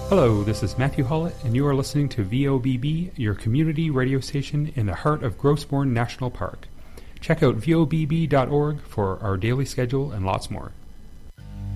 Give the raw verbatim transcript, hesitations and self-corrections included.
Hello, this is Matthew Hollett, and you are listening to V O B B, your community radio station in the heart of Grossbourne National Park. Check out V O B B dot org for our daily schedule and lots more.